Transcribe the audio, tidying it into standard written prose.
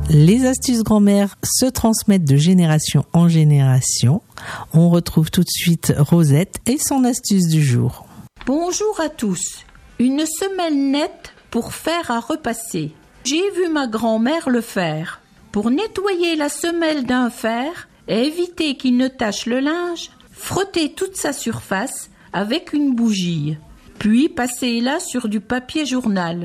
Les astuces grand-mère se transmettent de génération en génération. On retrouve tout de suite Rosette et son astuce du jour. Bonjour à tous. Une semelle nette pour faire à repasser. J'ai vu ma grand-mère le faire. Pour nettoyer la semelle d'un fer et éviter qu'il ne tache le linge, frottez toute sa surface avec une bougie. Puis passez-la sur du papier journal.